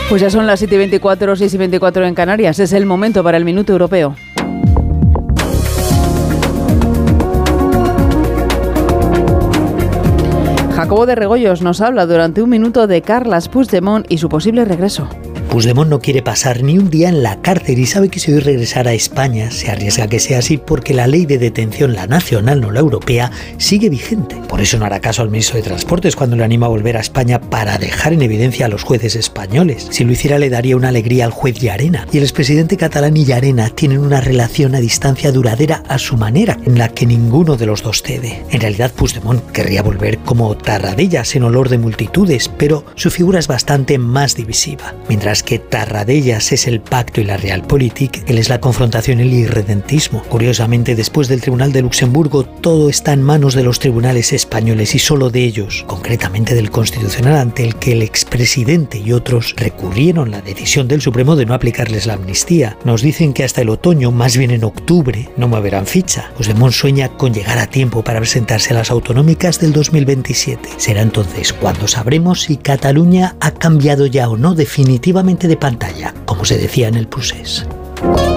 Pues ya son las 7:24, 6:24 en Canarias. Es el momento para el Minuto Europeo. Jacobo de Regoyos nos habla durante un minuto de Carles Puigdemont y su posible regreso. Puigdemont no quiere pasar ni un día en la cárcel y sabe que si hoy regresara a España se arriesga a que sea así porque la ley de detención, la nacional, no la europea, sigue vigente. Por eso no hará caso al ministro de Transportes cuando le anima a volver a España para dejar en evidencia a los jueces españoles. Si lo hiciera le daría una alegría al juez Llarena. Y el expresidente catalán y Llarena tienen una relación a distancia duradera a su manera, en la que ninguno de los dos cede. En realidad Puigdemont querría volver como Tarradellas en olor de multitudes, pero su figura es bastante más divisiva. Mientras que Tarradellas es el pacto y la realpolitik, él es la confrontación y el irredentismo. Curiosamente, después del Tribunal de Luxemburgo, todo está en manos de los tribunales españoles y solo de ellos, concretamente del Constitucional, ante el que el expresidente y otros recurrieron la decisión del Supremo de no aplicarles la amnistía. Nos dicen que hasta el otoño, más bien en octubre, no moverán ficha. Puigdemont sueña con llegar a tiempo para presentarse a las autonómicas del 2027. Será entonces cuando sabremos si Cataluña ha cambiado ya o no definitivamente de pantalla, como se decía en el Procés.